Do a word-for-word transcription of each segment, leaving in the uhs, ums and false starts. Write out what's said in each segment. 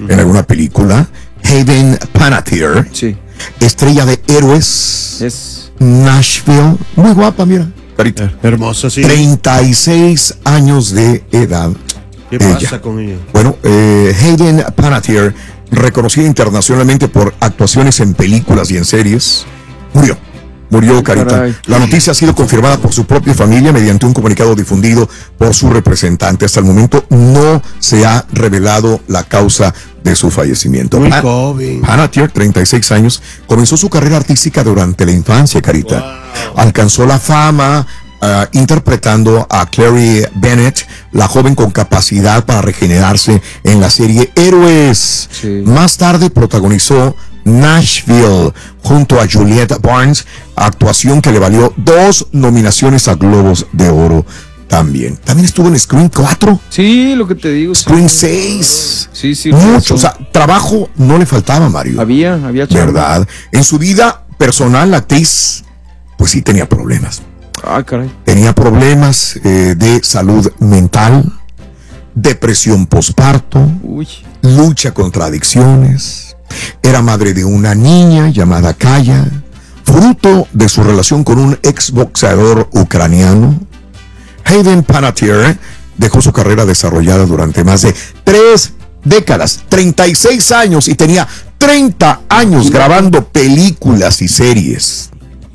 uh-huh. en alguna película. Hayden Panettiere, sí. estrella de Héroes, es Nashville, muy guapa, mira, carita. Hermosa, sí. treinta y seis años de edad. ¿Qué ella. pasa con ella? Bueno, eh, Hayden Panettiere, reconocida internacionalmente por actuaciones en películas y en series, murió. Murió, carita. Caray. La noticia ha sido confirmada por su propia familia mediante un comunicado difundido por su representante. Hasta el momento no se ha revelado la causa de su fallecimiento. Muy Pan- joven. Panettiere, treinta y seis años, comenzó su carrera artística durante la infancia, carita. Wow. Alcanzó la fama uh, interpretando a Clary Bennett, la joven con capacidad para regenerarse en la serie Héroes. Sí. Más tarde protagonizó Nashville junto a Juliette Barnes, actuación que le valió dos nominaciones a Globos de Oro también. También estuvo en Scream cuatro, Sí, lo que te digo. Scream seis. Sí, sí. Mucho, o eso. sea, trabajo no le faltaba, Mario. Había, había chamba. ¿Verdad? En su vida personal, la actriz, pues sí tenía problemas. Ah, caray. Tenía problemas eh, de salud mental, depresión posparto, Uy. lucha contra adicciones. Era madre de una niña llamada Kaya, fruto de su relación con un exboxeador ucraniano. Hayden Panettiere dejó su carrera desarrollada durante más de tres décadas, treinta y seis años, y tenía treinta años grabando películas y series.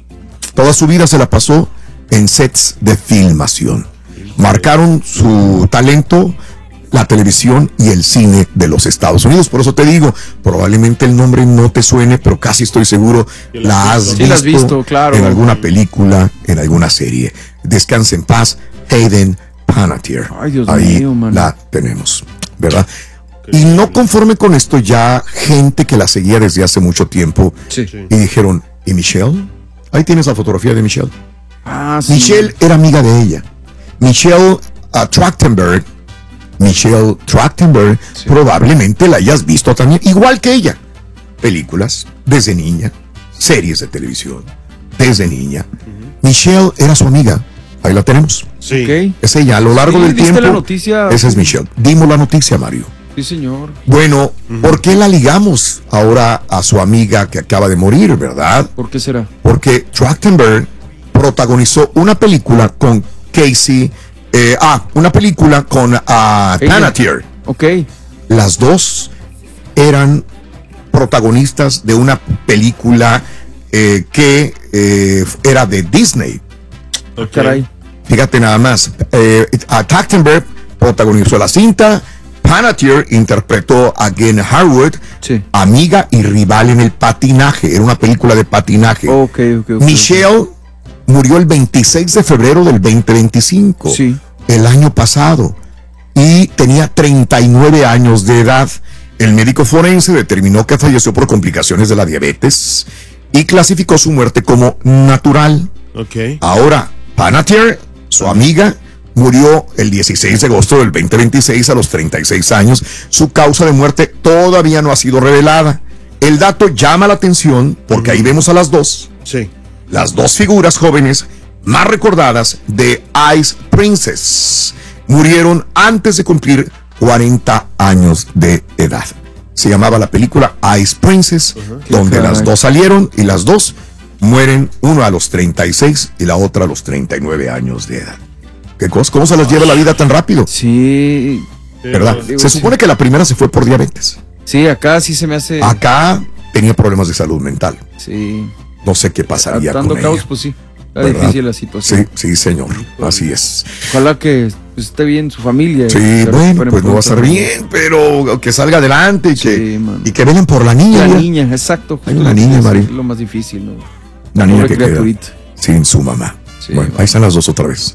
Toda su vida se la pasó en sets de filmación. Marcaron su talento la televisión y el cine de los Estados Unidos. Por eso te digo, probablemente el nombre no te suene, pero casi estoy seguro la has Sí, visto, la has visto, claro. en alguna película, en alguna serie. Descanse en paz, Hayden Panettiere. Ay, Dios Ahí mío, man. la tenemos, ¿verdad? Y no conforme con esto, ya gente que la seguía desde hace mucho tiempo Sí. y dijeron, ¿y Michelle? Ahí tienes la fotografía de Michelle. Ah, sí. Michelle era amiga de ella. Michelle uh, Trachtenberg, Michelle Trachtenberg, Sí. probablemente la hayas visto también, igual que ella. Películas desde niña, series de televisión desde niña. Uh-huh. Michelle era su amiga. Ahí la tenemos. Sí. Ok. Es ella, a lo largo Sí, del ¿diste tiempo. la noticia? Esa es Michelle. Dimos la noticia, Mario. Sí, señor. Bueno, uh-huh. ¿por qué la ligamos ahora a su amiga que acaba de morir, verdad? ¿Por qué será? Porque Trachtenberg protagonizó una película con Casey, eh, ah, una película con uh, Panettiere. Ok. Las dos eran protagonistas de una película eh, que eh, era de Disney. Okay. Caray. Fíjate nada más, eh, a Trachtenberg protagonizó la cinta, Panettiere interpretó a Gwen Harwood, Sí. amiga y rival en el patinaje. Era una película de patinaje. Ok, ok, ok. Michelle murió el veintiséis de febrero del veinte veinticinco, Sí. el año pasado, y tenía treinta y nueve años de edad. El médico forense determinó que falleció por complicaciones de la diabetes y clasificó su muerte como natural. Ok. Ahora, Panettiere, su amiga, murió el dieciséis de agosto del veinte veintiséis a los treinta y seis años. Su causa de muerte todavía no ha sido revelada. El dato llama la atención porque ahí vemos a las dos, Sí. las dos figuras jóvenes más recordadas de Ice Princess. Murieron antes de cumplir cuarenta años de edad. Se llamaba la película Ice Princess, Uh-huh. donde Qué las caray. dos salieron y las dos mueren, uno a los treinta y seis y la otra a los treinta y nueve años de edad. ¿Qué cosa? ¿Cómo se las lleva la vida tan rápido? Sí. ¿Verdad? Digo, Se sí. supone que la primera se fue por diabetes. Sí, acá sí se me hace. Acá tenía problemas de salud mental. Sí. No sé qué pasaría Dando con caos, ella. pues sí. Está ¿Verdad? difícil la situación. Sí, sí, señor. Así es. Ojalá que pues, esté bien su familia. Sí, que bueno, recuperen pues no va a pronto. estar bien, pero que salga adelante y que, Sí, man. y que velan por la niña. La mira. niña, exacto. Hay una niña, Es Mari. lo más difícil, ¿no? La niña pobre que queda criaturita. sin su mamá. Sí, Bueno, man. ahí están las dos otra vez.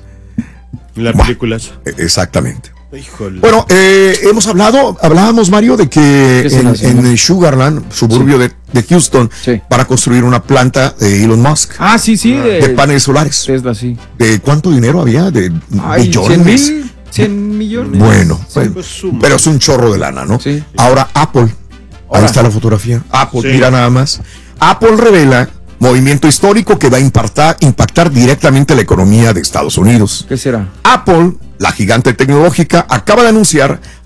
La Bah. película. E- Exactamente. Híjole. Bueno, eh, hemos hablado, hablábamos, Mario, de que ¿Qué se en, nació, en no? Sugarland, suburbio de, de Houston, Sí. para construir una planta de Elon Musk, Ah, sí, sí. de De, paneles solares. Tesla, sí. ¿De cuánto dinero había? De Ay, millones. cien mil. cien millones. Bueno, Sí, bueno, pues, suma. pero es un chorro de lana, ¿no? Sí. Ahora Apple, ahí Ahora. está la fotografía. Apple, Sí. mira nada más. Apple revela movimiento histórico que va a impactar, impactar directamente la economía de Estados Unidos. ¿Qué será? Apple, la gigante tecnológica, acaba de anunciar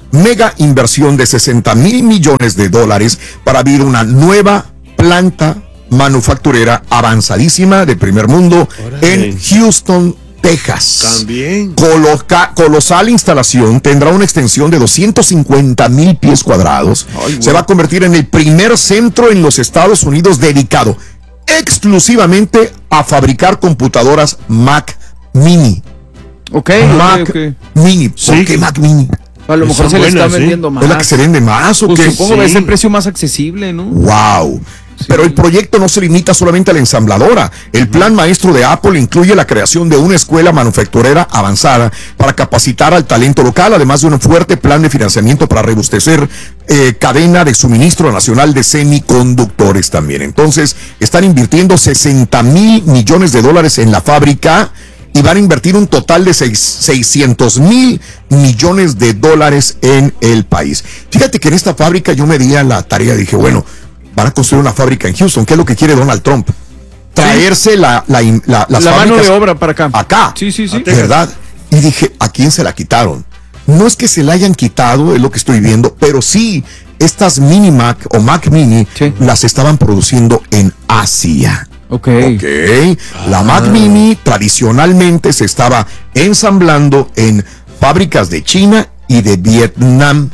mega inversión de sesenta mil millones de dólares para abrir una nueva planta manufacturera avanzadísima de primer mundo Órale. en Houston, Texas. También. Coloca, colosal instalación, tendrá una extensión de doscientos cincuenta mil pies cuadrados. Ay, Se va a convertir en el primer centro en los Estados Unidos dedicado exclusivamente a fabricar computadoras Mac Mini. Ok, Mac ok, ok. Mini. ¿Por Sí. qué Mac Mini? A lo mejor Son se le está buenas, ¿sí? vendiendo más. ¿Es la que se vende más o Pues qué? supongo que Sí. es el precio más accesible, ¿no? Wow. Pero el proyecto no se limita solamente a la ensambladora. El plan maestro de Apple incluye la creación de una escuela manufacturera avanzada para capacitar al talento local, además de un fuerte plan de financiamiento para robustecer eh, cadena de suministro nacional de semiconductores también. Entonces, están invirtiendo sesenta mil millones de dólares en la fábrica y van a invertir un total de seiscientos mil millones de dólares en el país. Fíjate que en esta fábrica yo me di a la tarea, dije, bueno, van a construir una fábrica en Houston. ¿Qué es lo que quiere Donald Trump? Traerse la, la, la, las La mano fábricas de obra para acá. acá. Sí, sí, sí. ¿Verdad? Y dije, ¿a quién se la quitaron? No es que se la hayan quitado, es lo que estoy viendo, pero sí, estas Mini Mac o Mac Mini Sí. las estaban produciendo en Asia. Ok. Ok, la Mac Mini tradicionalmente se estaba ensamblando en fábricas de China y de Vietnam.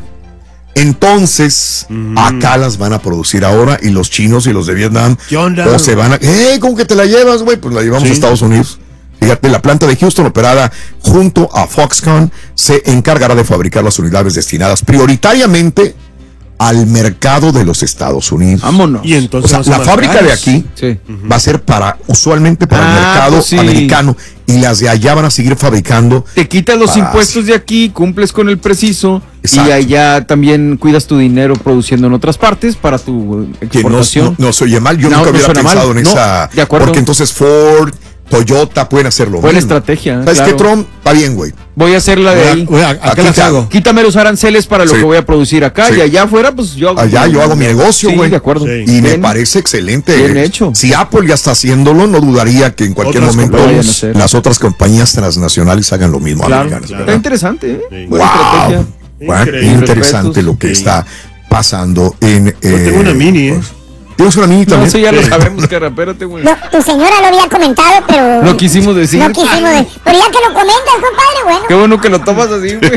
Entonces, Mm. acá las van a producir ahora y los chinos y los de Vietnam ¿Qué onda? o se van a... ¡Eh! ¿Cómo que te la llevas, güey? Pues la llevamos Sí. a Estados Unidos. Fíjate, la planta de Houston, operada junto a Foxconn, se encargará de fabricar las unidades destinadas prioritariamente al mercado de los Estados Unidos. Vámonos. Y entonces O sea, van a ser la más fábrica de caras. aquí Sí. va a ser para, usualmente para el Ah, mercado pues sí. americano, y las de allá van a seguir fabricando. Te quitas los Para impuestos de aquí, cumples con el preciso Exacto. y allá también cuidas tu dinero produciendo en otras partes para tu Que no, exportación. no, no se oye mal, yo No, nunca no hubiera suena pensado mal. en No, esa, de acuerdo. porque entonces Ford, Toyota pueden hacerlo. Buena mismo. estrategia, ¿Sabes claro. qué, Trump? Está bien, güey. Voy a hacer la de Oye, ahí. oye, ¿a- ¿a Aquí qué las te hago? hago. Quítame los aranceles para lo Sí. que voy a producir acá Sí. y allá afuera, pues yo hago. Allá yo hago mi negocio, Sí, güey. de acuerdo. Sí. Y me Bien. parece excelente. Bien hecho. Si Apple ya está haciéndolo, no dudaría que en cualquier Otras momento compañías vayan a hacer. las otras compañías transnacionales hagan lo mismo. Claro, americanas, claro. está ¿verdad? interesante, ¿eh? Sí. Buena estrategia. Wow. Bueno, Increíble. interesante Respetos. lo que Sí. está pasando en... Yo tengo una mini, ¿eh? ¿Tienes una mini No, también? eso ya lo Sí. sabemos, cara, espérate, güey. No, tu señora lo había comentado, pero... No quisimos decir. No quisimos decir. Pero ya que lo comentas, compadre, bueno. Qué bueno que lo tomas así, güey.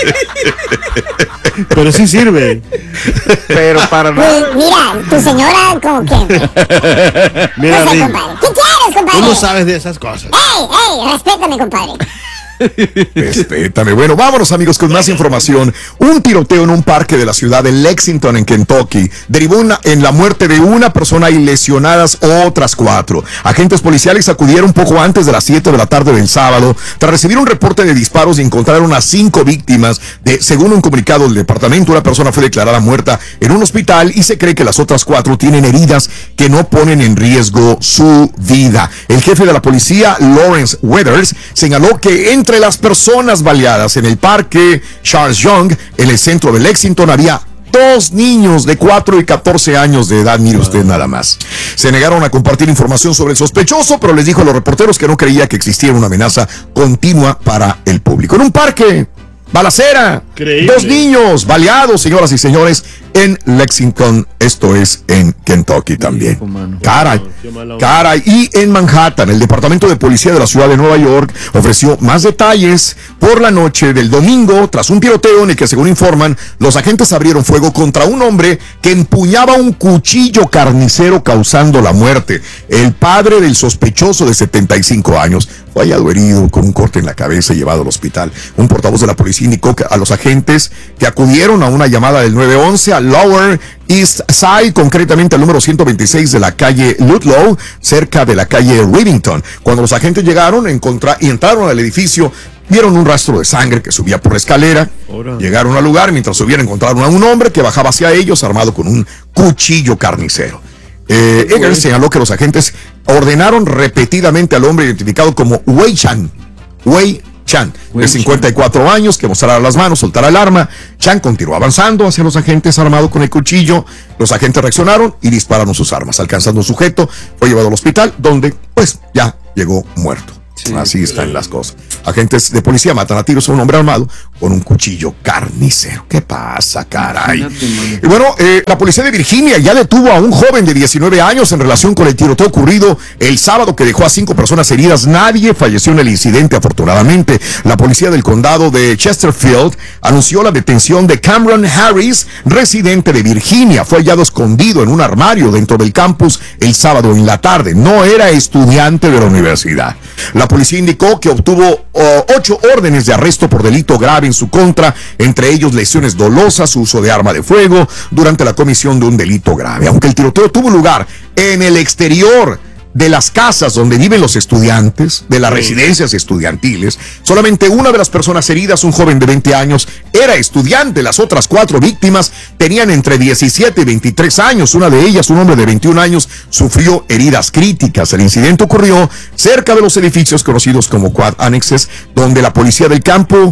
Pero sí sirve. Pero para Pues, nada. mira, tu señora como que... Mira, No sé, Rick, compadre. ¿Qué quieres, compadre? tú no sabes de esas cosas. ¡Ey, ey! Respétame, compadre. Respétame. Bueno, vámonos, amigos, con más información. Un tiroteo en un parque de la ciudad de Lexington, en Kentucky, derivó una- en la muerte de una persona y lesionadas otras cuatro. Agentes policiales acudieron poco antes de las siete de la tarde del sábado tras recibir un reporte de disparos y encontraron a cinco víctimas. De, según un comunicado del departamento, una persona fue declarada muerta en un hospital y se cree que las otras cuatro tienen heridas que no ponen en riesgo su vida. El jefe de la policía, Lawrence Weathers, señaló que en Entre las personas baleadas en el parque Charles Young, en el centro de Lexington, había dos niños de cuatro y catorce años de edad, mire usted nada más. Se negaron a compartir información sobre el sospechoso, pero les dijo a los reporteros que no creía que existiera una amenaza continua para el público. En un parque, balacera, Increíble. dos niños baleados, señoras y señores, en Lexington, esto es en Kentucky también. Hijo, mano. Caray, Qué mala onda. caray. Y en Manhattan, el Departamento de Policía de la Ciudad de Nueva York ofreció más detalles por la noche del domingo tras un tiroteo en el que, según informan, los agentes abrieron fuego contra un hombre que empuñaba un cuchillo carnicero causando la muerte. El padre del sospechoso de setenta y cinco años fue hallado herido con un corte en la cabeza y llevado al hospital. Un portavoz de la policía indicó que a los agentes que acudieron a una llamada del nueve once a Lower East Side, concretamente al número ciento veintiséis de la calle Ludlow, cerca de la calle Rivington. Cuando los agentes llegaron encontra- y entraron al edificio, vieron un rastro de sangre que subía por la escalera. Ahora. Llegaron al lugar, mientras subían encontraron a un hombre que bajaba hacia ellos armado con un cuchillo carnicero. Eh, Eggers señaló que los agentes ordenaron repetidamente al hombre identificado como Wei Chan. Wei Chan, Wei de cincuenta y cuatro años, que mostrara las manos, soltara el arma. Chan continuó avanzando hacia los agentes armado con el cuchillo. Los agentes reaccionaron y dispararon sus armas. Alcanzando un sujeto, fue llevado al hospital, donde pues ya llegó muerto. Sí. Así están las cosas. Agentes de policía matan a tiros a un hombre armado con un cuchillo carnicero. ¿Qué pasa, caray? Imagínate, Y bueno, eh, la policía de Virginia ya detuvo a un joven de diecinueve años en relación con el tiroteo ocurrido el sábado que dejó a cinco personas heridas. Nadie falleció en el incidente, afortunadamente. La policía del condado de Chesterfield anunció la detención de Cameron Harris, residente de Virginia. Fue hallado escondido en un armario dentro del campus el sábado en la tarde. No era estudiante de la universidad. La policía indicó que obtuvo oh, ocho órdenes de arresto por delito grave en su contra, entre ellos lesiones dolosas, uso de arma de fuego durante la comisión de un delito grave. Aunque el tiroteo tuvo lugar en el exterior de las casas donde viven los estudiantes, de las residencias estudiantiles, solamente una de las personas heridas, un joven de veinte años, era estudiante. Las otras cuatro víctimas tenían entre diecisiete y veintitrés años. Una de ellas, un hombre de veintiún años, sufrió heridas críticas. El incidente ocurrió cerca de los edificios conocidos como Quad Annexes, donde la policía del campo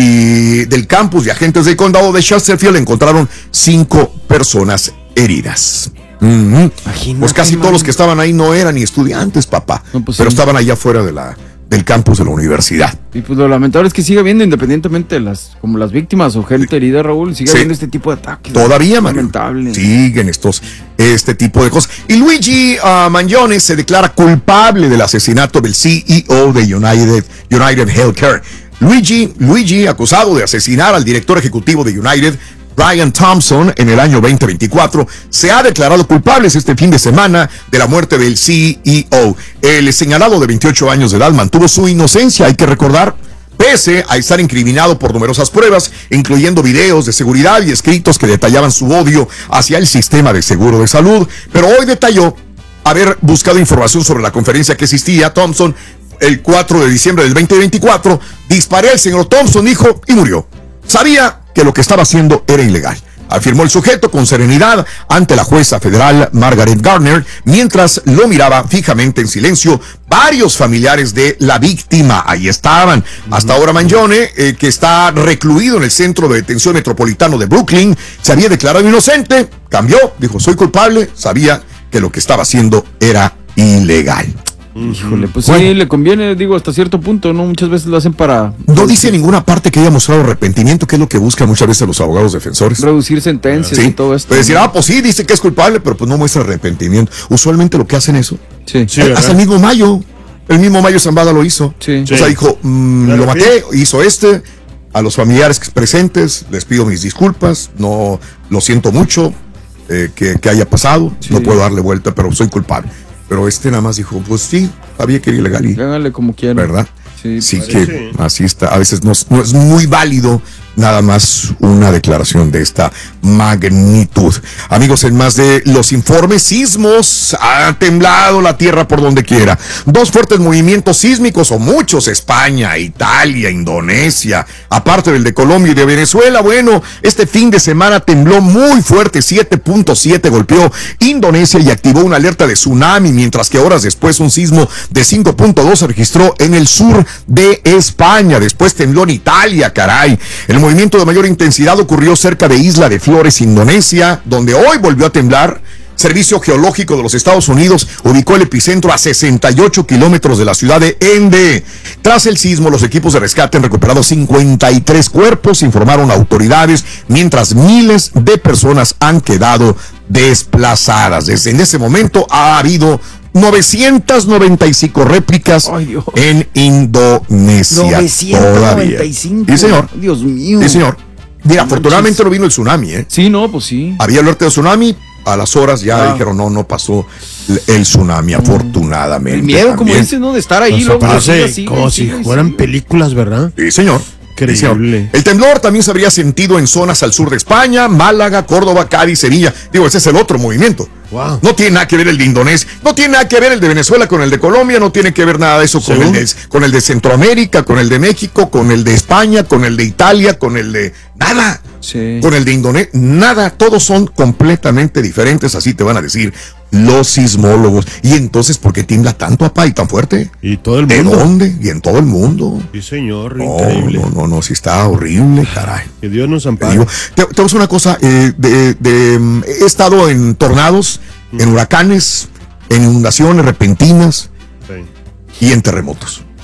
y del campus y agentes del condado de Chesterfield encontraron cinco personas heridas. Mm-hmm. Pues casi todos los que estaban ahí no eran ni estudiantes, papá, no, pues pero sí. estaban allá afuera de la, del campus de la universidad. Y pues lo lamentable es que sigue habiendo, independientemente de las, como las víctimas o gente herida, Raúl, sigue Sí. habiendo este tipo de ataques. Todavía, Mario. Lamentable. Siguen estos, este tipo de cosas. Y Luigi uh, Mangione se declara culpable del asesinato del C E O de United, United Healthcare. Luigi, Luigi, acusado de asesinar al director ejecutivo de United, Brian Thompson, en el año veinte veinticuatro, se ha declarado culpable este fin de semana de la muerte del C E O. El señalado de veintiocho años de edad mantuvo su inocencia, hay que recordar, pese a estar incriminado por numerosas pruebas, incluyendo videos de seguridad y escritos que detallaban su odio hacia el sistema de seguro de salud. Pero hoy detalló haber buscado información sobre la conferencia que existía. Thompson, el cuatro de diciembre del veinte veinticuatro, disparé al señor Thompson, dijo, y murió. Sabía que lo que estaba haciendo era ilegal, afirmó el sujeto con serenidad ante la jueza federal Margaret Garner, mientras lo miraba fijamente en silencio varios familiares de la víctima. Ahí estaban. Hasta ahora Mangione, eh, que está recluido en el centro de detención metropolitano de Brooklyn, se había declarado inocente, cambió, dijo, soy culpable, sabía que lo que estaba haciendo era ilegal. Híjole, pues Bueno. sí, le conviene, digo, hasta cierto punto, ¿no? Muchas veces lo hacen para No dice en ninguna parte que haya mostrado arrepentimiento, que es lo que buscan muchas veces los abogados defensores. reducir sentencias Sí, y todo esto. puede decir, ah, pues sí, dice que es culpable, pero pues no muestra arrepentimiento. Usualmente lo que hacen eso, Sí. Sí, eh, ¿verdad? hasta el mismo Mayo, el mismo Mayo Zambada lo hizo. Sí. O sea, Sí. dijo, mm, Claro, lo maté, hizo este, a los familiares presentes, les pido mis disculpas, no, lo siento mucho eh, que, que haya pasado, Sí. no puedo darle vuelta, pero soy culpable. Pero este nada más dijo, pues sí, sabía que era ilegal y, Háganle como quieran. ¿verdad? Sí, Sí, parece. que así está. A veces no, es- no es muy válido nada más una declaración de esta magnitud. Amigos, en más de los informes, sismos, ha temblado la tierra por donde quiera. Dos fuertes movimientos sísmicos, o muchos, España, Italia, Indonesia, aparte del de Colombia y de Venezuela. Bueno, este fin de semana tembló muy fuerte, siete punto siete golpeó Indonesia y activó una alerta de tsunami, mientras que horas después un sismo de cinco punto dos se registró en el sur de España. Después tembló en Italia, caray. El movimiento de mayor intensidad ocurrió cerca de Isla de Flores, Indonesia, donde hoy volvió a temblar. Servicio Geológico de los Estados Unidos ubicó el epicentro a sesenta y ocho kilómetros de la ciudad de Ende. Tras el sismo, los equipos de rescate han recuperado cincuenta y tres cuerpos, informaron autoridades, mientras miles de personas han quedado desplazadas. Desde ese momento ha habido novecientas noventa y cinco réplicas Ay, Dios. en Indonesia. novecientos noventa y Todavía. cinco. Sí, señor. Dios mío. Sí, señor. Mira, No afortunadamente manches. no vino el tsunami, ¿eh? Sí, no, pues sí. Había alerta de tsunami, a las horas ya Ah. dijeron, no, no pasó el, el tsunami, afortunadamente. El miedo, como también. dices, ¿no? De estar ahí, O sea, luego parece sigue, sigue, como sigue, si fueran sigue. películas, ¿verdad? Sí, señor. Increíble. Sí, señor. El temblor también se habría sentido en zonas al sur de España, Málaga, Córdoba, Cádiz, Sevilla. Digo, ese es el otro movimiento. Wow. No tiene nada que ver el de Indonesia, no tiene nada que ver el de Venezuela con el de Colombia, no tiene que ver nada de eso con el ¿Según? de, con el de Centroamérica, con el de México, con el de España, con el de Italia, con el de... Nada. Sí. Con el de Indonesia, nada, todos son completamente diferentes, así te van a decir los sismólogos. Y entonces, ¿por qué tiembla tanto, papá, y tan fuerte? Y todo el ¿De mundo. dónde? Y en todo el mundo. Sí, señor, No, increíble. no, no, no, sí está horrible, caray. Que Dios nos Te ampare. digo, te, te voy a decir una cosa, eh, de, de, mm, he estado en tornados, en huracanes, en inundaciones repentinas Sí. y en terremotos.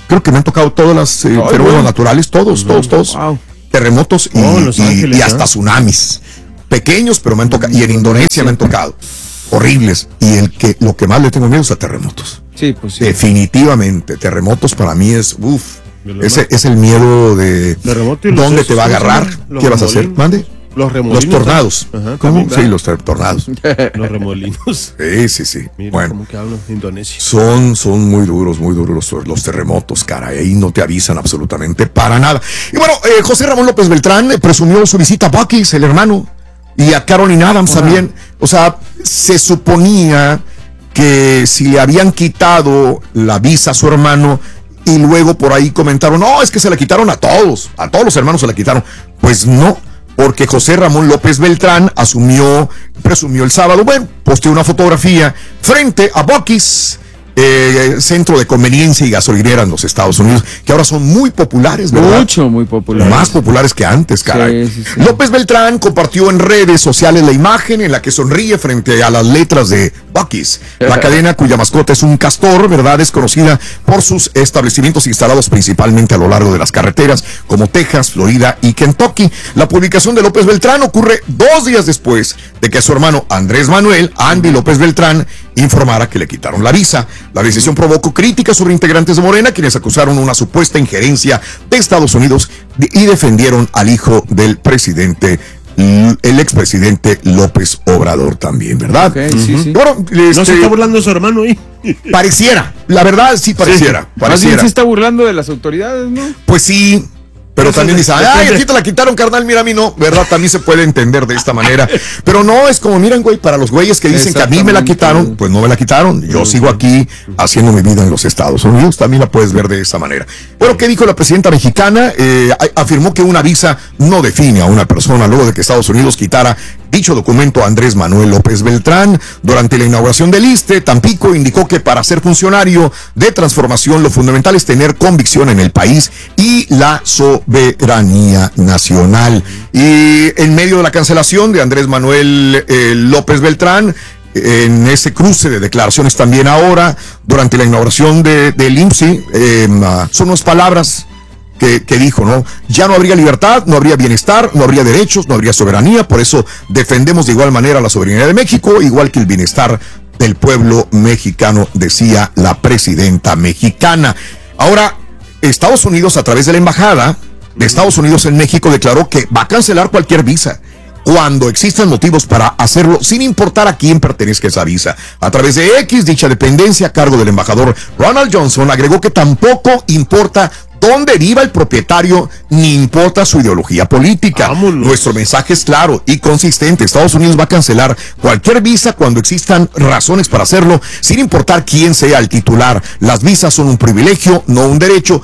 creo que me han tocado todas las eh, Ay, fenómenos bueno. naturales, todos, todos, todos. Wow. Terremotos y, Oh, Los y- Ángeles, y hasta ¿eh? tsunamis. Pequeños, pero me han tocado. Y en Indonesia me han tocado. Horribles. Y el que lo que más le tengo miedo es a terremotos. Sí, pues sí. Definitivamente. Terremotos para mí es, uff. De lo Ese más. es el miedo de Terremoto y los dónde esos, te va a ¿cómo se agarrar, llaman? Los qué vas a hacer. remolinos. Mande. Los remolinos. Los tornados. Ajá, ¿Cómo? también, Sí, ¿verdad? los ter- tornados. Los remolinos. Sí, sí, sí. Mira Bueno. cómo que hablan Indonesia. Son, son muy duros, muy duros los, los terremotos, cara. Ahí no te avisan absolutamente para nada. Y bueno, eh, José Ramón López Beltrán eh, presumió su visita a Buc-ee's, el hermano, y a Caroline Adams Hola. también. O sea, se suponía que si le habían quitado la visa a su hermano y luego por ahí comentaron, no, es que se la quitaron a todos, a todos los hermanos se la quitaron. Pues no, porque José Ramón López Beltrán asumió, presumió el sábado, bueno, posteó una fotografía frente a Buc-ee's, eh, centro de conveniencia y gasolinera en los Estados Unidos, que ahora son muy populares, ¿verdad? Mucho, muy popular. Más populares que antes, caray. Sí, sí, sí. López Beltrán compartió en redes sociales la imagen en la que sonríe frente a las letras de Buc-ee's, la cadena cuya mascota es un castor, ¿verdad? Es conocida por sus establecimientos instalados principalmente a lo largo de las carreteras, como Texas, Florida y Kentucky. La publicación de López Beltrán ocurre dos días después de que su hermano Andrés Manuel, Andy López Beltrán, informara que le quitaron la visa. La decisión provocó críticas sobre integrantes de Morena, quienes acusaron una supuesta injerencia de Estados Unidos y defendieron al hijo del presidente, el expresidente López Obrador también, ¿verdad? Ok, sí, sí. Bueno, No se este, está burlando de su hermano ahí. pareciera, la verdad sí pareciera, Más bien pareciera. se está burlando de las autoridades, ¿no? Pues sí, pero Eso también de- dice, depende. ay, a ti te la quitaron, carnal, mira, a mí no, ¿verdad? También se puede entender de esta manera. Pero no, es como, miren, güey, para los güeyes que dicen que a mí me la Exactamente. quitaron, pues no me la quitaron. Yo sigo aquí haciendo mi vida en los Estados Unidos, también la puedes ver de esa manera. Bueno, ¿qué dijo la presidenta mexicana? Eh, a- afirmó que una visa no define a una persona luego de que Estados Unidos quitara dicho documento a Andrés Manuel López Beltrán. Durante la inauguración del ISSSTE, Tampico indicó que para ser funcionario de transformación lo fundamental es tener convicción en el país y la soberanía nacional. Y en medio de la cancelación de Andrés Manuel eh, López Beltrán, en ese cruce de declaraciones también ahora, durante la inauguración de, del I M S S I, eh, son unas palabras Que, que dijo, ¿no? Ya no habría libertad, no habría bienestar, no habría derechos, no habría soberanía, por eso defendemos de igual manera la soberanía de México, igual que el bienestar del pueblo mexicano, decía la presidenta mexicana. Ahora, Estados Unidos, a través de la embajada de Estados Unidos en México, declaró que va a cancelar cualquier visa cuando existan motivos para hacerlo, sin importar a quién pertenezca esa visa. A través de X, dicha dependencia a cargo del embajador Ronald Johnson agregó que tampoco importa dónde viva el propietario, ni importa su ideología política. Vámonos. Nuestro mensaje es claro y consistente. Estados Unidos va a cancelar cualquier visa cuando existan razones para hacerlo, sin importar quién sea el titular. Las visas son un privilegio, no un derecho.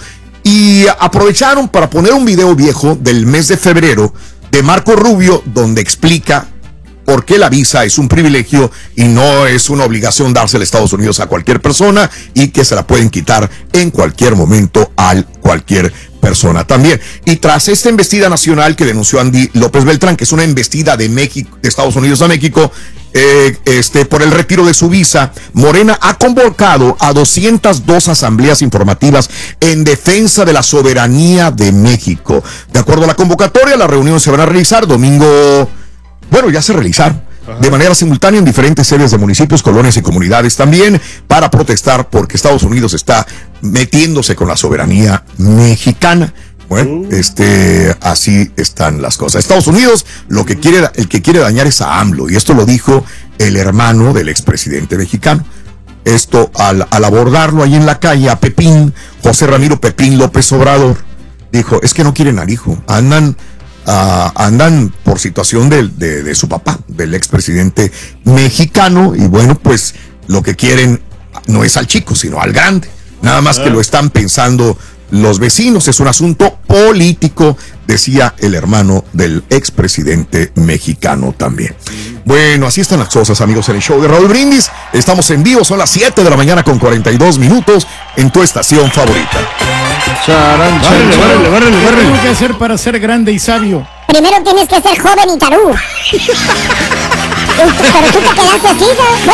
Y aprovecharon para poner un video viejo del mes de febrero de Marco Rubio, donde explica por qué la visa es un privilegio y no es una obligación dársela a Estados Unidos a cualquier persona, y que se la pueden quitar en cualquier momento a cualquier persona también. Y tras esta embestida nacional que denunció Andy López Beltrán, que es una embestida de México, de Estados Unidos a México, eh, este, por el retiro de su visa, Morena ha convocado a doscientas dos asambleas informativas en defensa de la soberanía de México. De acuerdo a la convocatoria, las reuniones se van a realizar domingo. Bueno, ya se realizaron de manera simultánea en diferentes sedes de municipios, colonias y comunidades también, para protestar porque Estados Unidos está metiéndose con la soberanía mexicana. Bueno, este, así están las cosas. Estados Unidos, lo que quiere, el que quiere dañar es a AMLO, y esto lo dijo el hermano del expresidente mexicano. Esto al, al abordarlo ahí en la calle a Pepín, José Ramiro Pepín López Obrador, dijo, es que no quieren al hijo, andan Uh, andan por situación de, de, de su papá, del expresidente mexicano, y bueno, pues lo que quieren no es al chico, sino al grande. Nada más que lo están pensando los vecinos, es un asunto político, decía el hermano del expresidente mexicano también. Bueno, así están las cosas, amigos, en el show de Raúl Brindis. Estamos en vivo, son las siete de la mañana con cuarenta y dos minutos en tu estación favorita. Charan, charan, Bárrele, charan. bárrele, bárrele, ¿Qué bárrele. tengo que hacer para ser grande y sabio? Primero tienes que ser joven y tarú. Pero tú te quedaste así,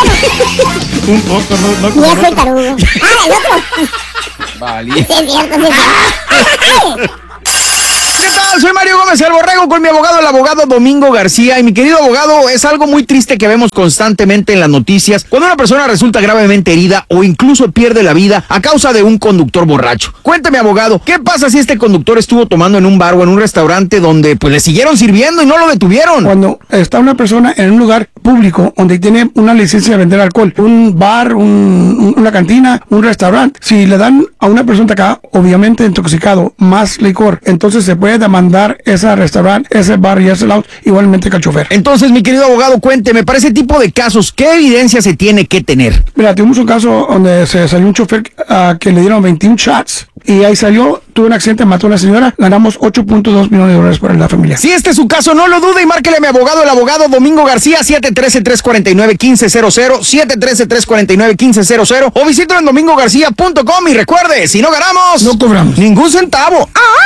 ¿no? Bueno, Un poco, no, no como viejo y el otro. tarugo. Ah, el otro. Vale. Sí, es cierto, sí, es cierto. ¿Qué tal? Soy Mario Gómez, el Borrego, con mi abogado, el abogado Domingo García. Y mi querido abogado, es algo muy triste que vemos constantemente en las noticias cuando una persona resulta gravemente herida o incluso pierde la vida a causa de un conductor borracho. Cuénteme, abogado, ¿qué pasa si este conductor estuvo tomando en un bar o en un restaurante donde pues le siguieron sirviendo y no lo detuvieron? Cuando está una persona en un lugar público donde tiene una licencia de vender alcohol, un bar, un- una cantina, un restaurante, si le dan a una persona acá, obviamente intoxicado, más licor, entonces se puede demandar ese restaurante, ese bar y ese lounge, igualmente que el chofer. Entonces, mi querido abogado, cuénteme, para ese tipo de casos, ¿qué evidencia se tiene que tener? Mira, tuvimos un caso donde se salió un chofer ah, que le dieron veintiún shots y ahí salió, tuvo un accidente, mató a una señora, ganamos ocho punto dos millones de dólares para la familia. Si este es su caso, no lo dude y márquele a mi abogado, el abogado Domingo García, siete uno tres, tres cuatro nueve, uno cinco cero cero, siete uno tres, tres cuatro nueve, uno cinco cero cero, o visítelo en domingo garcía punto com y recuerde, si no ganamos, No cobramos. ningún centavo.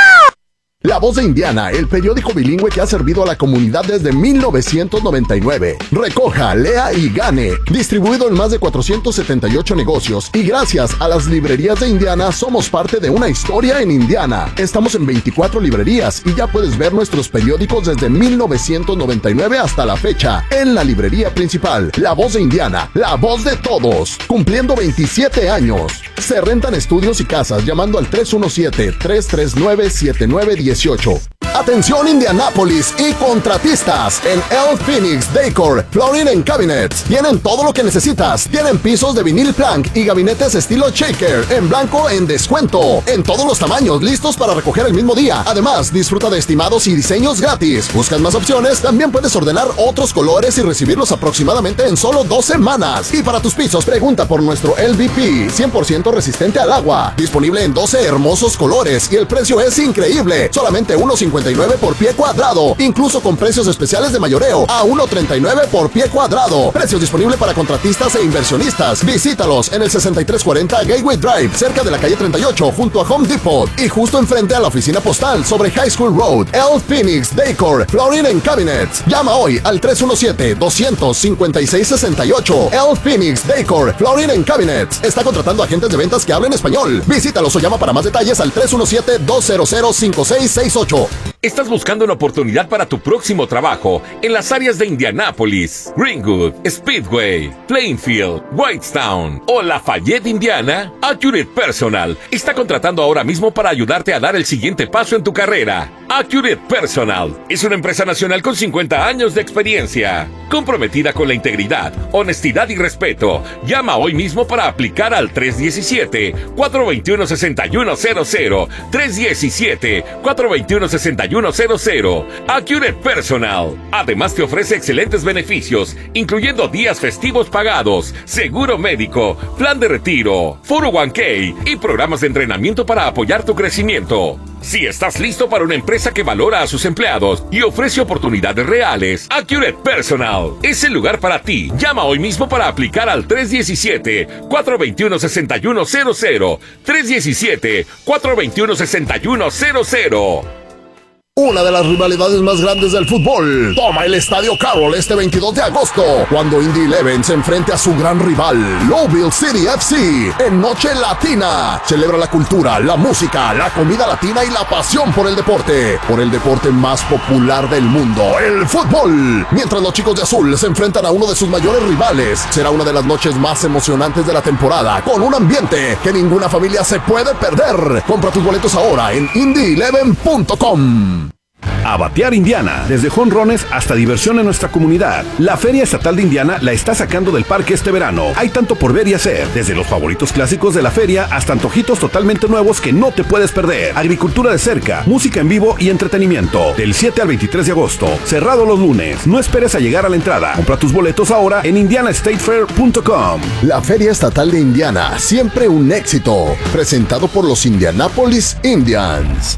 La Voz de Indiana, el periódico bilingüe que ha servido a la comunidad desde mil novecientos noventa y nueve. Recoja, lea y gane. Distribuido en más de cuatrocientos setenta y ocho negocios. Y gracias a las librerías de Indiana, somos parte de una historia en Indiana. Estamos en veinticuatro librerías y ya puedes ver nuestros periódicos desde mil novecientos noventa y nueve hasta la fecha. En la librería principal, La Voz de Indiana, la voz de todos. Cumpliendo veintisiete años. Se rentan estudios y casas llamando al tres uno siete, tres tres nueve, siete nueve uno ocho. Atención Indianápolis y contratistas. En El Phoenix Decor Flooring and Cabinets tienen todo lo que necesitas. Tienen pisos de vinil plank y gabinetes estilo shaker en blanco en descuento. En todos los tamaños, listos para recoger el mismo día. Además, disfruta de estimados y diseños gratis. ¿Buscas más opciones? También puedes ordenar otros colores y recibirlos aproximadamente en solo dos semanas. Y para tus pisos, pregunta por nuestro L V P, cien por ciento resistente al agua. Disponible en doce hermosos colores y el precio es increíble. Solamente uno cincuenta y nueve por pie cuadrado, incluso con precios especiales de mayoreo a uno treinta y nueve por pie cuadrado. Precios disponibles para contratistas e inversionistas. Visítalos en el sesenta y tres cuarenta Gateway Drive, cerca de la calle treinta y ocho, junto a Home Depot y justo enfrente a la oficina postal sobre High School Road. El Phoenix Decor Flooring and Cabinets. Llama hoy al tres uno siete, dos cinco seis, seis ocho. El Phoenix Decor Flooring and Cabinets está contratando agentes de ventas que hablen español. Visítalos o llama para más detalles al tres uno siete, dos cero cero, cinco seis seis ocho. ¿Estás buscando una oportunidad para tu próximo trabajo en las áreas de Indianápolis, Greenwood, Speedway, Plainfield, Whitestown o Lafayette, Indiana? Accurate Personal está contratando ahora mismo para ayudarte a dar el siguiente paso en tu carrera. Accurate Personal es una empresa nacional con cincuenta años de experiencia, comprometida con la integridad, honestidad y respeto. Llama hoy mismo para aplicar al tres uno siete, cuatro dos uno, seis uno cero cero, tres uno siete, cuatro dos uno, seis uno cero cero. Accurate Personal. Además te ofrece excelentes beneficios, incluyendo días festivos pagados, seguro médico, plan de retiro, cuatro oh uno k y programas de entrenamiento para apoyar tu crecimiento. Si estás listo para una empresa que valora a sus empleados y ofrece oportunidades reales, Accurate Personal es el lugar para ti. Llama hoy mismo para aplicar al tres uno siete, cuatro dos uno, seis uno cero cero, tres uno siete, cuatro dos uno, seis uno cero cero. Una de las rivalidades más grandes del fútbol toma el Estadio Carroll este veintidós de agosto, cuando Indy Eleven se enfrente a su gran rival, Louisville City F C, en Noche Latina. Celebra la cultura, la música, la comida latina y la pasión por el deporte, por el deporte más popular del mundo, el fútbol. Mientras los chicos de azul se enfrentan a uno de sus mayores rivales, será una de las noches más emocionantes de la temporada, con un ambiente que ninguna familia se puede perder. Compra tus boletos ahora en indy eleven punto com. A batear Indiana, desde jonrones hasta diversión en nuestra comunidad. La Feria Estatal de Indiana la está sacando del parque este verano. Hay tanto por ver y hacer, desde los favoritos clásicos de la feria hasta antojitos totalmente nuevos que no te puedes perder. Agricultura de cerca, música en vivo y entretenimiento. Del siete al veintitrés de agosto, cerrado los lunes. No esperes a llegar a la entrada. Compra tus boletos ahora en indiana state fair punto com. La Feria Estatal de Indiana, siempre un éxito. Presentado por los Indianapolis Indians.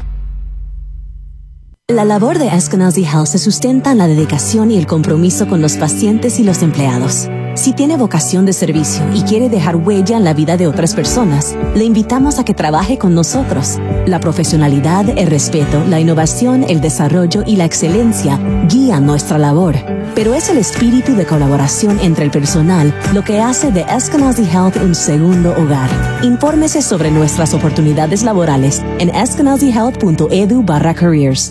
La labor de Eskenazi Health se sustenta en la dedicación y el compromiso con los pacientes y los empleados. Si tiene vocación de servicio y quiere dejar huella en la vida de otras personas, le invitamos a que trabaje con nosotros. La profesionalidad, el respeto, la innovación, el desarrollo y la excelencia guían nuestra labor. Pero es el espíritu de colaboración entre el personal lo que hace de Eskenazi Health un segundo hogar. Infórmese sobre nuestras oportunidades laborales en eskenazi health punto edu barra careers.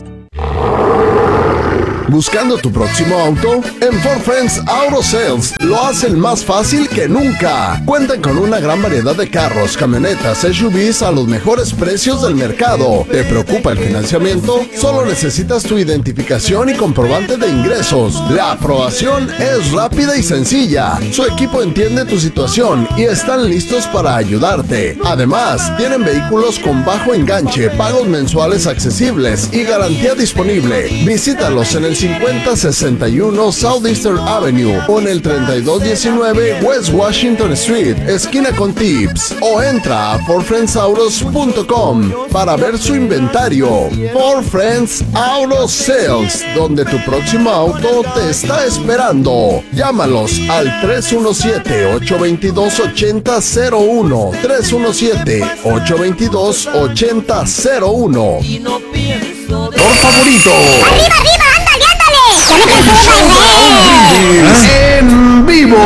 ¿Buscando tu próximo auto? En Ford Friends Auto Sales lo hacen más fácil que nunca. Cuentan con una gran variedad de carros, camionetas, S U Vs a los mejores precios del mercado. ¿Te preocupa el financiamiento? Solo necesitas tu identificación y comprobante de ingresos. La aprobación es rápida y sencilla. Su equipo entiende tu situación y están listos para ayudarte. Además, tienen vehículos con bajo enganche, pagos mensuales accesibles y garantía disponible. Visítalos en el cincuenta sesenta y uno Southeastern Avenue o en el treinta y dos diecinueve West Washington Street, esquina con Tips, o entra a ford friends autos punto com para ver su inventario. Ford Friends Auto Sales, donde tu próximo auto te está esperando. Llámalos al tres uno siete, ocho dos dos, ocho cero cero uno, tres uno siete, ocho dos dos, ocho cero cero uno. Por favorito. ¡Arriba, arriba! ¡Ándale, ándale! ¡Ya me cansé de bailar! En vivo.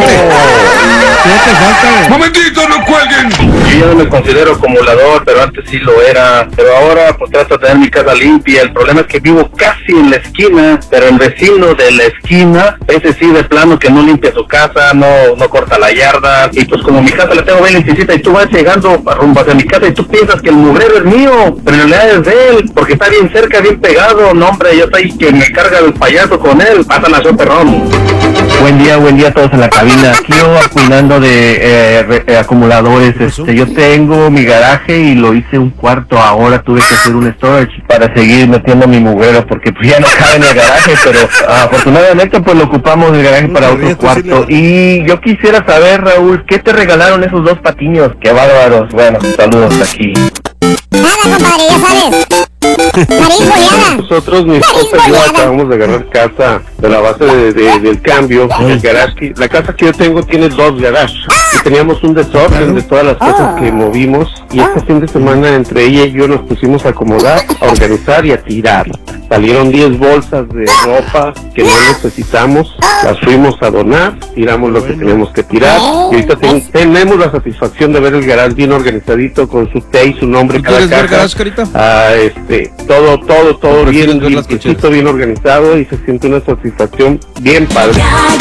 ¡Momentito, no cuelguen! Yo ya no me considero acumulador, pero antes sí lo era. Pero ahora pues trato de tener mi casa limpia. El problema es que vivo casi en la esquina, pero el vecino de la esquina, ese sí de plano que no limpia su casa, no, no corta la yarda. Y pues como mi casa la tengo bien limpiecita y tú vas llegando rumbo hacia mi casa y tú piensas que el mugrero es mío, pero en realidad es de él, porque está bien cerca, bien pegado. No hombre, yo estoy que me carga el payaso con él. Pásala, yo perrón. Buen día, buen día a todos en la cabina. Aquí yo cuidando de eh, re, eh, acumuladores. Este, yo tengo mi garaje y lo hice un cuarto. Ahora tuve que hacer un storage para seguir metiendo mi mugrero porque pues ya no cabe en el garaje, pero afortunadamente pues lo ocupamos el garaje para otro cuarto. Y yo quisiera saber, Raúl, ¿qué te regalaron esos dos patiños? Qué bárbaros. Bueno, saludos aquí. Nada, compadre, ya sabes. Nariz boleada. Nosotros, mi esposa y yo acabamos de agarrar casa de la base de, de, del cambio. El garage, la casa que yo tengo tiene dos garages. Y teníamos un desorden de todas las cosas que movimos. Y este fin de semana entre ella y yo nos pusimos a acomodar, a organizar y a tirar. Salieron diez bolsas de ropa que no necesitamos. Las fuimos a donar, tiramos lo que teníamos que tirar. Y ahorita ten, tenemos la satisfacción de ver el garage bien organizadito con su T y su nombre cada caja. Ah, este, todo, todo, todo bien, limpiecito, bien organizado y se siente una satisfacción bien padre. Muy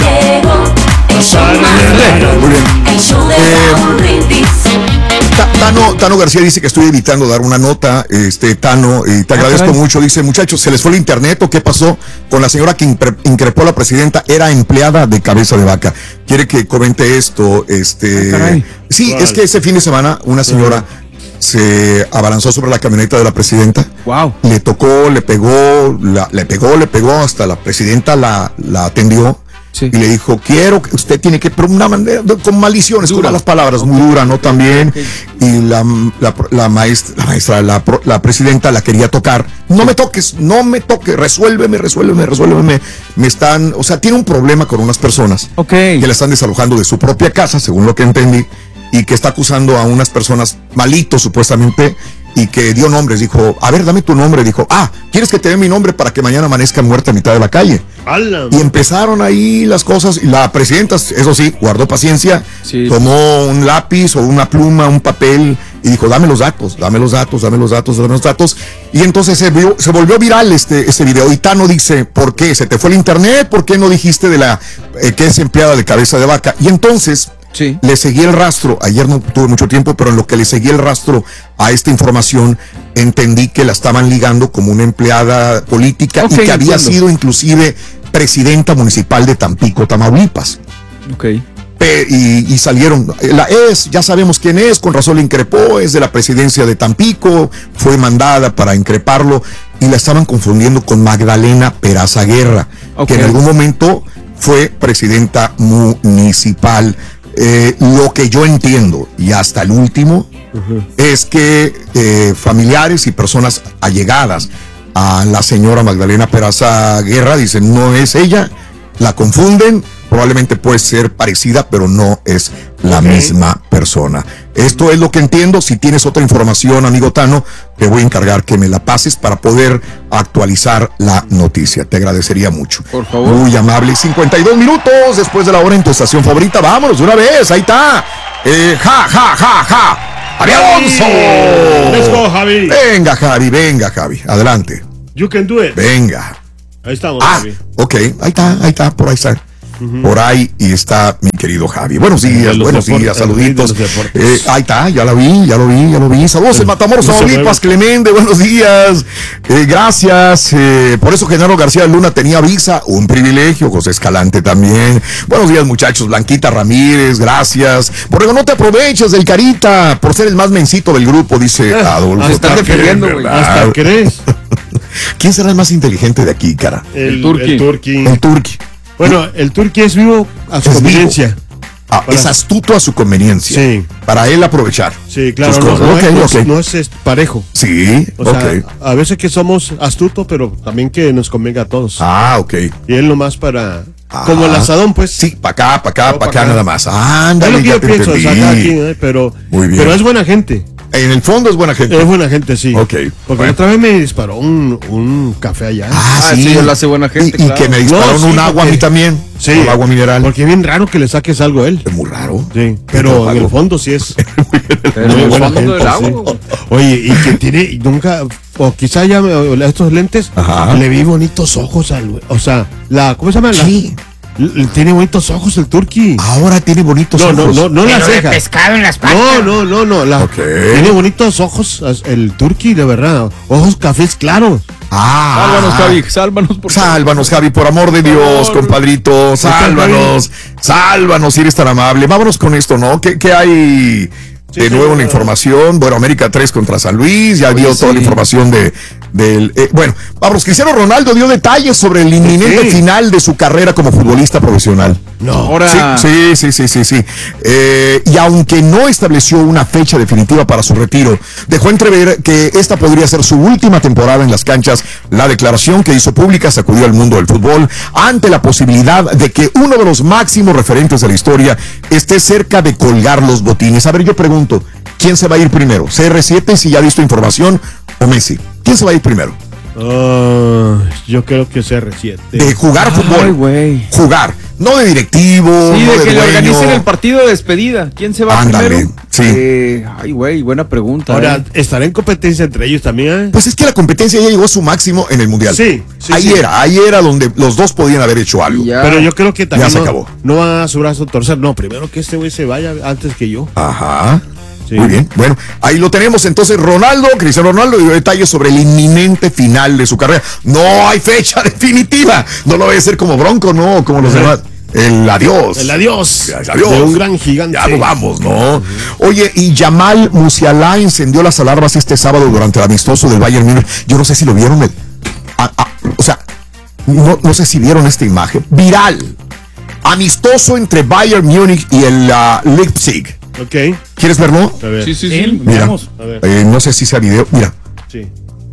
bien. Eh, Tano, Tano García dice que estoy evitando dar una nota. Este Tano, eh, te agradezco mucho. Dice, muchachos, ¿se les fue el internet o qué pasó con la señora que increpó a la presidenta? Era empleada de Cabeza de Vaca. Quiere que comente esto. Este, ah, sí, wow. Es que ese fin de semana una señora se abalanzó sobre la camioneta de la presidenta. Wow. Le tocó, le pegó, la, le pegó, le pegó, hasta la presidenta la, la atendió. Sí. Y le dijo, quiero que usted tiene que, pero una manera, con maldiciones, con las palabras, muy dura, ¿no? También. Okay. Y la, la, la maestra, la maestra, la, la presidenta la quería tocar. No me toques, no me toques, resuélveme, resuélveme, resuélveme. Me están, o sea, tiene un problema con unas personas. Okay. Que la están desalojando de su propia casa, según lo que entendí, y que está acusando a unas personas malitos, supuestamente, y que dio nombres, dijo, a ver, dame tu nombre, dijo, ah, ¿quieres que te dé mi nombre para que mañana amanezca muerta a mitad de la calle? ¡Hala! Y empezaron ahí las cosas, y la presidenta, eso sí, guardó paciencia, sí. Tomó un lápiz o una pluma, un papel, y dijo, dame los datos, dame los datos, dame los datos, dame los datos, y entonces se, vio, se volvió viral este, este video, y Tano dice, ¿por qué? ¿Se te fue el internet? ¿Por qué no dijiste de la eh, que es empleada de Cabeza de Vaca? Y entonces... Sí. Le seguí el rastro, ayer no tuve mucho tiempo, pero en lo que le seguí el rastro a esta información, entendí que la estaban ligando como una empleada política, okay, y que había entiendo. sido inclusive presidenta municipal de Tampico, Tamaulipas. Ok. Pe- y, y salieron, la es, ya sabemos quién es, con razón le increpó, es de la presidencia de Tampico, fue mandada para increparlo, y la estaban confundiendo con Magdalena Peraza Guerra, okay, que en algún momento fue presidenta municipal. Eh, lo que yo entiendo, y hasta el último, uh-huh. es que eh, familiares y personas allegadas a la señora Magdalena Peraza Guerra dicen, no es ella, la confunden, probablemente puede ser parecida, pero no es la Ok. misma persona. Esto es lo que entiendo. Si tienes otra información, amigo Tano, te voy a encargar que me la pases para poder actualizar la noticia. Te agradecería mucho. Por favor. Muy amable. cincuenta y dos minutos después de la hora en tu estación favorita. Vámonos de una vez. Ahí está. Eh, ja, ja, ja, ja. ¡Javi Alonso! Let's go, Javi. Venga, Javi, venga, Javi. Adelante. You can do it. Venga. Ahí estamos, Ah, Javi. ok. Ahí está, ahí está, por ahí está. Por ahí y está mi querido Javi. Buenos días, De los buenos deportes, días, el rey de saluditos. los deportes. Eh, ahí está, ya la vi, ya lo vi, ya lo vi. Saludos en Matamoros, No se Tamaulipas, Clemente, buenos días. Eh, gracias. Eh, por eso Genaro García Luna tenía visa, un privilegio. José Escalante también. Buenos días, muchachos. Blanquita Ramírez, gracias. Borrego, no te aproveches del Carita por ser el más mencito del grupo, dice Adolfo. hasta están que- defendiendo, güey. ¿verdad? ¿Hasta crees? ¿Quién será el más inteligente de aquí, cara? El, Turqui. el Turqui. El Turqui. Bueno, el Turqui es vivo a su Es conveniencia. Ah, es astuto a su conveniencia. Sí. Para él aprovechar. Sí, claro, sus no, cosas. no, Ok, es, no es- ok. no es, es parejo. Sí, O sea, ok. a veces que somos astutos, pero también que nos convenga a todos. Ah, ok. Y él nomás para... Ah. Como el asadón, pues. Sí, para acá, para acá, No, para pa' acá, acá. nada más. Es Ándale, lo que ya yo te pienso, o sea, entendí. cada quien, ¿eh? pero, Muy bien. pero es buena gente. En el fondo es buena gente. Es buena gente, sí. Ok, Porque bueno. otra vez me disparó un, un café allá. Ah, Ah, sí. sí, él hace buena gente, Y, y claro. que me dispararon No, sí, un agua a mí porque- también. Sí. Un agua mineral. Porque es bien raro que le saques algo a él. Es muy raro. Sí. Pero Pero en algo. el fondo sí es. Pero muy en el buena fondo gente, del agua, sí. güey. Oye, y que tiene, y nunca, o quizá ya me- o estos lentes, Ajá. le vi bonitos ojos al güey. O sea, la, ¿cómo se llama? La- Sí. l- tiene bonitos ojos el Turqui. Ahora tiene bonitos No, no, ojos. no, no las Pero de cejas. pescado en las patas. No, no, no, no. La, Ok. Tiene bonitos ojos as- el Turqui, de verdad. Ojos cafés claros. Ah. Sálvanos, Javi, sálvanos, por favor. Sálvanos, Javi, por amor de Dios, favor. compadrito. Sálvanos. Sálvanos, si eres tan amable. Vámonos con esto, ¿no? ¿Qué, qué hay de sí, nuevo en la claro. información? Bueno, América tres contra San Luis. Ya dio toda sí. la información de del. Eh, bueno, vámonos. Cristiano Ronaldo dio detalles sobre el inminente qué? final de su carrera como futbolista profesional. No. Ahora, Sí, sí, sí, sí, sí. Eh, y aunque no estableció una fecha definitiva para su retiro, dejó entrever que esta podría ser su última temporada en las canchas. La declaración que hizo pública sacudió al mundo del fútbol ante la posibilidad de que uno de los máximos referentes de la historia esté cerca de colgar los botines. A ver, yo pregunto, ¿quién se va a ir primero? ¿C R siete, si ya ha visto información, o Messi? ¿Quién se va a ir primero? Ah, yo creo que C R siete. De jugar Ay, fútbol. güey. Jugar. No de directivo. Sí, no de que le dueño. organicen el partido de despedida. ¿Quién se va Ándale, primero? sí. Eh, ay, güey, buena pregunta. Ahora, eh. ¿estará en competencia entre ellos también? eh? Pues es que la competencia ya llegó a su máximo en el Mundial. Sí, sí, ahí sí. era, ahí era donde los dos podían haber hecho algo. Y ya. Pero yo creo que también se no, acabó. no va a su brazo torcer. No, primero que este güey se vaya antes que yo. Ajá. Sí. Muy bien. Bueno, ahí lo tenemos. Entonces, Ronaldo, Cristiano Ronaldo dio detalles sobre el inminente final de su carrera. No hay fecha definitiva. No lo voy a hacer como Bronco, no, como los Ajá. demás. El adiós. El adiós. El adiós. De un gran gigante. Ya nos vamos, ¿no? Oye, y Jamal Musiala encendió las alarmas este sábado durante el amistoso del Bayern Múnich. Yo no sé si lo vieron. el- ah, ah, o sea, no, no sé si vieron esta imagen. Viral. Amistoso entre Bayern Múnich y el ah, Leipzig. Ok. ¿Quieres verlo? A ver. Sí, sí, sí. Mira, A ver. eh, no sé si sea video. Mira, Sí.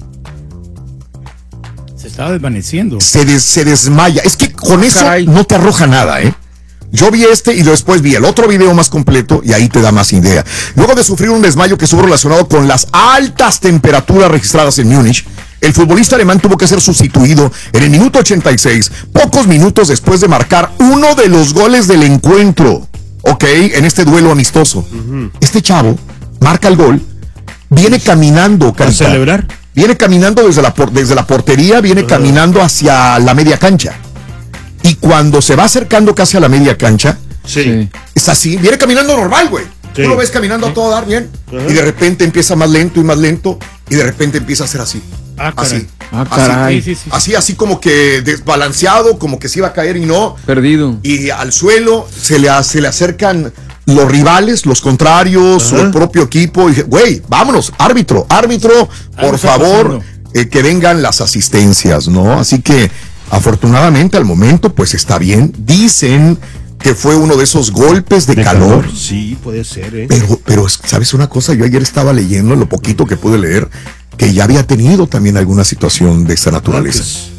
Se estaba desvaneciendo. se, des- se desmaya. Es que con eso caray. no te arroja nada, ¿eh? Yo vi este y después vi el otro video más completo y ahí te da más idea. Luego de sufrir un desmayo que estuvo relacionado con las altas temperaturas registradas en Múnich, el futbolista alemán tuvo que ser sustituido en el minuto ochenta y seis, pocos minutos después de marcar uno de los goles del encuentro, ¿ok? En este duelo amistoso. Este chavo marca el gol, viene caminando, ¿A Carita. celebrar? Viene caminando desde la, por- desde la portería, viene caminando hacia la media cancha. Y cuando se va acercando casi a la media cancha, Sí. es así, viene caminando normal, güey. Sí. Tú lo ves caminando a todo dar bien. Ajá. Y de repente empieza más lento y más lento. Y de repente empieza a hacer así. Ah, caray. Así. Ah, así. caray. Sí, sí, sí. Así, así como que desbalanceado, como que se iba a caer y no. Perdido. Y al suelo se le, se le acercan los rivales, los contrarios, Ajá. o el propio equipo. Y dije, güey, vámonos, árbitro, árbitro, Algo por está favor, pasando. eh, que vengan las asistencias, ¿no? Así que, afortunadamente, al momento, pues está bien. Dicen que fue uno de esos golpes de, calor. Sí, puede ser, ¿eh? Pero, pero, ¿sabes una cosa? Yo ayer estaba leyendo, lo poquito que pude leer, que ya había tenido también alguna situación de esta naturaleza. Antes.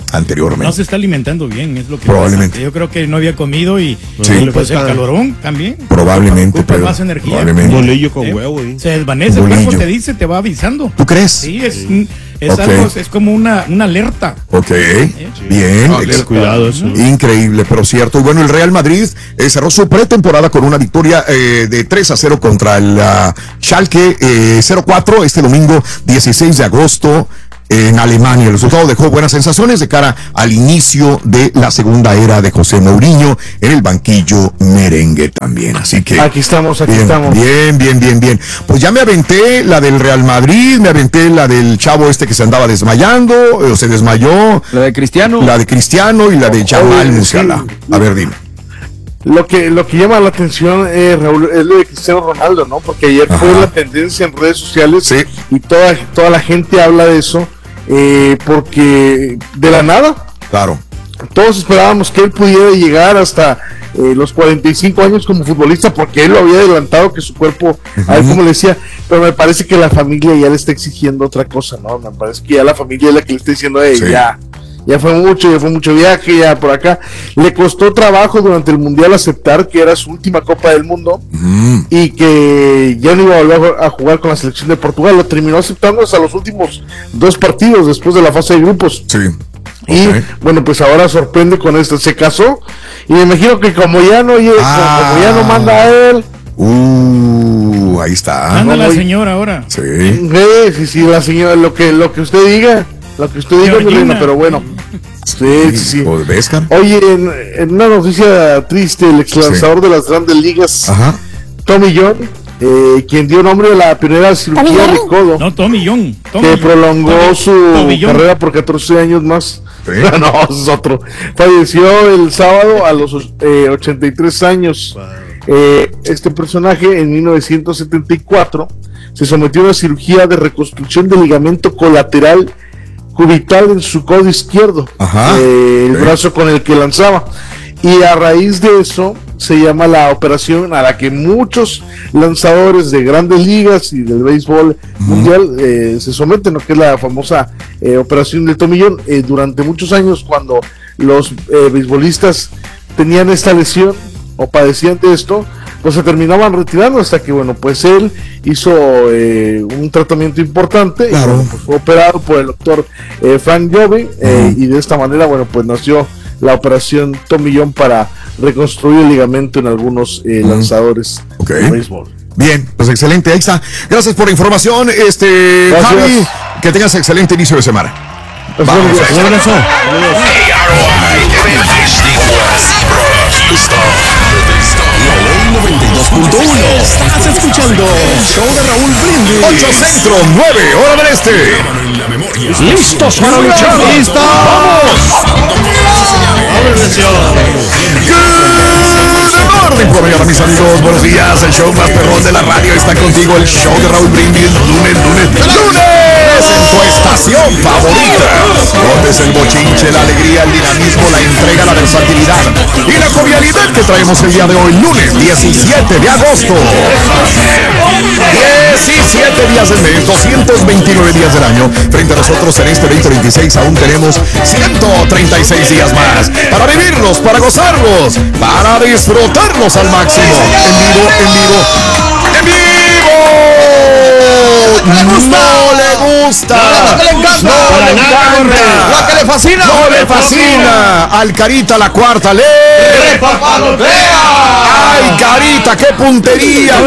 anteriormente. No se está alimentando bien, es lo que probablemente. pasa. Yo creo que no había comido y sí. pues el calorón también. Probablemente, pero más energía. Probablemente. Un bolillo con ¿Eh? huevo. ¿eh? Se desvanece, el cuerpo te dice, te va avisando. ¿Tú crees? Sí, es, es okay. algo, es como una, una alerta. Ok, ¿Eh? bien. Ah, ex- cuidado eso. Increíble, pero cierto. Y bueno, el Real Madrid eh, cerró su pretemporada con una victoria eh, de tres a cero contra el uh, Schalke eh, cero cuatro este domingo dieciséis de agosto. En Alemania. El resultado dejó buenas sensaciones de cara al inicio de la segunda era de José Mourinho en el banquillo merengue también. Así que aquí estamos, aquí bien, estamos. Bien, bien, bien, bien. Pues ya me aventé la del Real Madrid, me aventé la del chavo este que se andaba desmayando, o se desmayó. La de Cristiano. La de Cristiano y la de Jamal Musiala. Sí. A ver, dime. Lo que, lo que llama la atención, eh, Raúl, es lo de Cristiano Ronaldo, ¿no? Porque ayer Ajá. fue la tendencia en redes sociales sí. y toda, toda la gente habla de eso. Eh, porque de la nada, claro, todos esperábamos que él pudiera llegar hasta eh, los cuarenta y cinco años como futbolista, porque él lo había adelantado, que su cuerpo, uh-huh. a ver cómo le decía, pero me parece que la familia ya le está exigiendo otra cosa, ¿no? Me parece que ya la familia es la que le está diciendo, hey, sí. ya, ya fue mucho, ya fue mucho viaje, ya por acá. Le costó trabajo durante el Mundial aceptar que era su última Copa del Mundo mm. y que ya no iba a volver a jugar con la selección de Portugal. Lo terminó aceptando hasta los últimos dos partidos después de la fase de grupos. Sí. Y okay. bueno, pues ahora sorprende con esto. Se casó y me imagino que como ya no, ah. como ya no manda a él. Uh, ahí está. Anda la señora ahora. Sí. Sí, sí, sí, la señora, lo que, lo que usted diga. Lo que usted diga, mi reina, pero bueno. Sí, sí, sí. Oye, en, en una noticia triste, el ex lanzador sí. de las grandes ligas, Ajá. Tommy John, eh, quien dio nombre a la primera cirugía de codo. No, Tommy John. Tommy que John. prolongó Tommy, su Tommy carrera por catorce años más. ¿Sí? No, no, ese es otro. Falleció el sábado a los eh, ochenta y tres años. Wow. Eh, este personaje en mil novecientos setenta y cuatro se sometió a una cirugía de reconstrucción del ligamento colateral cubital en su codo izquierdo, eh, el sí. brazo con el que lanzaba, y a raíz de eso se llama la operación a la que muchos lanzadores de grandes ligas y del béisbol mm. mundial eh, se someten, lo que es la famosa eh, operación del tomillón. Eh, durante muchos años, cuando los eh, beisbolistas tenían esta lesión o padecían de esto, pues se terminaban retirando hasta que, bueno, pues él hizo eh, un tratamiento importante, claro. y bueno, pues fue operado por el doctor eh, Frank Jobe, eh, uh-huh. y de esta manera, bueno, pues nació la operación Tommy John para reconstruir el ligamento en algunos eh, uh-huh. lanzadores okay. de béisbol. Bien, pues excelente, ahí está. Gracias por la información, este Javi, que tengas excelente inicio de semana. Vamos, un abrazo. noventa y dos punto uno. Estás escuchando Show de Raúl Brindis. ocho Centro, nueve Hora del Este. ¿Listos para luchar? ¡Listos! ¡Vamos! Good morning, mis amigos, buenos días. El show más perrón de la radio está contigo. El show de Raúl Brindis. Lunes, lunes, lunes en tu estación favorita. Donde es el bochinche, la alegría, el dinamismo, la entrega, la versatilidad y la jovialidad que traemos el día de hoy, lunes diecisiete de agosto. diecisiete días del mes, doscientos veintinueve días del año. Frente a nosotros en este veinte veintiséis aún tenemos ciento treinta y seis días más para vivirlos, para gozarlos, para disfrutarlos al máximo. En vivo, en vivo, en vivo. No le gusta. No le gusta. No, no le encanta. No le encanta. Lo que le fascina. No le fascina. Al Carita la cuarta le. ¡Papalotea! ¡Ay, Carita, qué puntería!